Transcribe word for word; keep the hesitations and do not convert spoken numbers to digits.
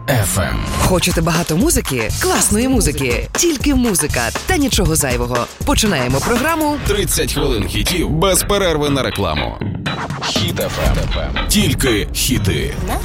еф ем. Хочете багато музики? Класної музики. Тільки музика та нічого зайвого. Починаємо програму тридцять хвилин хітів без перерви на рекламу. Хіт еф ем. Тільки хіти.